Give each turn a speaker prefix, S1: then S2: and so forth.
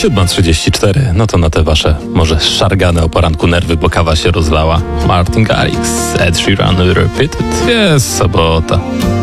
S1: 7:34. No to na te wasze może szargane o poranku nerwy, bo kawa się rozlała. Martin Garrix, Ed Sheeran, Repeated. Jest sobota.